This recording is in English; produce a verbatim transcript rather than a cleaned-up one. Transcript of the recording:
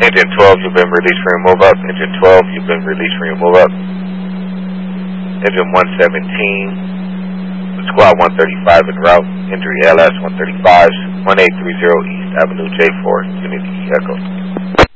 Engine twelve, you've been released for your move up. Engine twelve, you've been released for your move up. Engine one seventeen, squad one thirty-five en route. Entry L S one thirty-five, one eight three zero East Avenue J four, Unity Echo.